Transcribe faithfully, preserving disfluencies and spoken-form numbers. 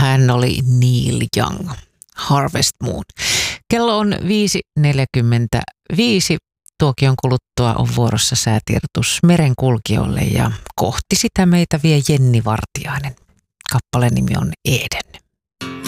hän oli Neil Young, Harvest Moon. Kello on viisi neljäkymmentäviisi. Tuokion kuluttua on vuorossa säätiedotus merenkulkijoille ja kohti sitä meitä vie Jenni Vartiainen. Kappaleen nimi on Eden.